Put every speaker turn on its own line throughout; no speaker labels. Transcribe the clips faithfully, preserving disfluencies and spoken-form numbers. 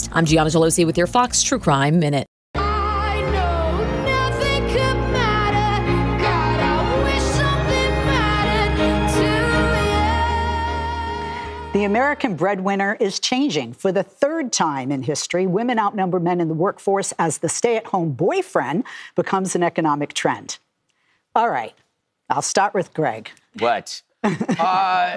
I'm Gianna Gelosi with your Fox True Crime Minute.
I know nothing could matter. God, I wish something mattered to you.
The American breadwinner is changing. For the third time in history, women outnumber men in the workforce as the stay-at-home boyfriend becomes an economic trend. All right, I'll start with Greg.
What? uh,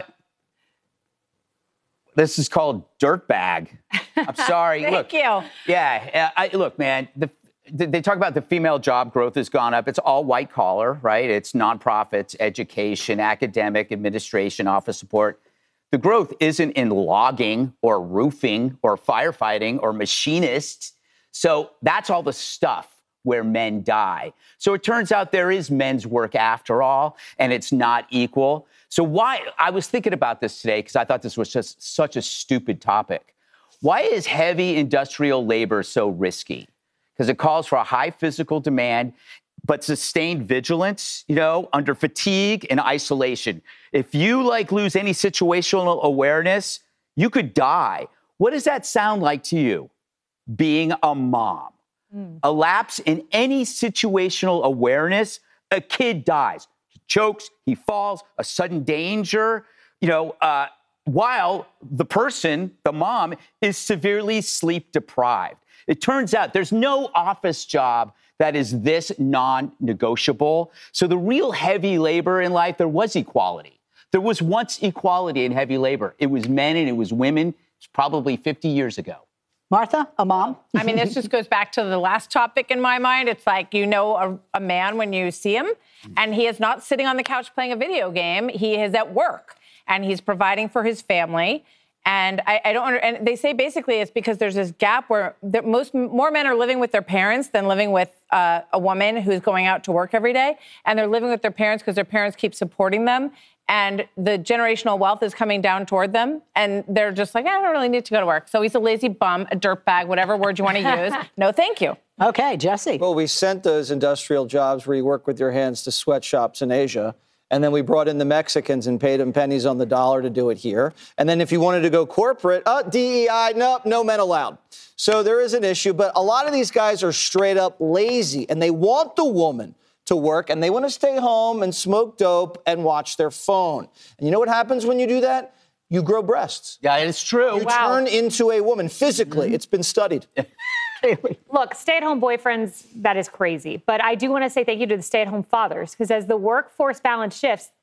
this is called dirtbag. I'm sorry.
Thank
look,
you.
Yeah, I, look, man. The, they talk about the female job growth has gone up. It's all white collar, right? It's nonprofits, education, academic, administration, office support. The growth isn't in logging or roofing or firefighting or machinists. So that's all the stuff where men die. So it turns out there is men's work after all, and it's not equal. So why, I was thinking about this today because I thought this was just such a stupid topic. Why is heavy industrial labor so risky? Because it calls for a high physical demand, but sustained vigilance, you know, under fatigue and isolation. If you like lose any situational awareness, you could die. What does that sound like to you? Being a mom. Mm. A lapse in any situational awareness, a kid dies. He chokes, he falls, a sudden danger, you know, uh, while the person, the mom, is severely sleep deprived. It turns out there's no office job that is this non-negotiable. So the real heavy labor in life, there was equality. There was once equality in heavy labor. It was men and it was women. It's probably fifty years ago.
Martha, a mom?
I mean, this just goes back to the last topic in my mind. It's like, you know, a, a man when you see him, and he is not sitting on the couch playing a video game. He is at work, and he's providing for his family. And I, I don't under, and they say basically it's because there's this gap where the, most more men are living with their parents than living with uh, a woman who's going out to work every day. And they're living with their parents because their parents keep supporting them. And the generational wealth is coming down toward them. And they're just like, I don't really need to go to work. So he's a lazy bum, a dirtbag, whatever word you want to use. No, thank you.
Okay, Jesse.
Well, we sent those industrial jobs where you work with your hands to sweatshops in Asia. And then we brought in the Mexicans and paid them pennies on the dollar to do it here. And then if you wanted to go corporate, uh, D E I, no, no men allowed. So there is an issue. But a lot of these guys are straight up lazy, and they want the woman to work, and they want to stay home and smoke dope and watch their phone. And you know what happens when you do that? You grow breasts.
Yeah, it's true.
You
Wow.
turn into a woman physically. Mm-hmm. It's been studied.
Look, stay-at-home boyfriends, that is crazy. But I do want to say thank you to the stay-at-home fathers, because as the workforce balance shifts,